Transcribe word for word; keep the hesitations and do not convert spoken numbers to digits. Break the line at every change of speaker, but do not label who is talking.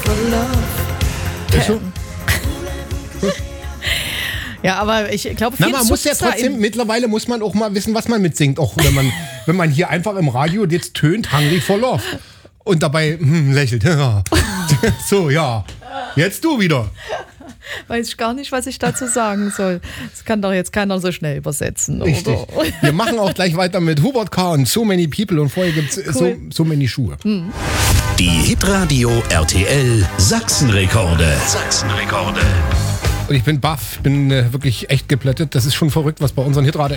for love.
Ist so?
Ja, aber ich glaube,
Na,
viel
man muss ja
Zucht's da
trotzdem,
im-
mittlerweile muss man auch mal wissen, was man mitsingt. Auch wenn man, wenn man hier einfach im Radio jetzt tönt, Hungry for Love. Und dabei hm, lächelt. Ja. So, ja. Jetzt du wieder.
Weiß ich gar nicht, was ich dazu sagen soll. Das kann doch jetzt keiner so schnell übersetzen.
Richtig.
Oder?
Wir machen auch gleich weiter mit Hubert K. und So Many People. Und vorher gibt es so, so Many Schuhe.
Die Hitradio R T L Sachsenrekorde. Sachsenrekorde.
Und ich bin baff, bin äh, wirklich echt geplättet. Das ist schon verrückt, was bei unseren Hitradio